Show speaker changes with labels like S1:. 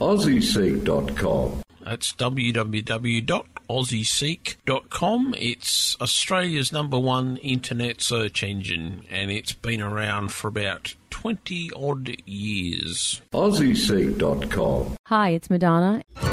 S1: AussieSeek.com.
S2: That's www.aussieseek.com. It's Australia's #1 internet search engine, and it's been around for about 20-odd years.
S1: AussieSeek.com.
S3: Hi, it's Madonna.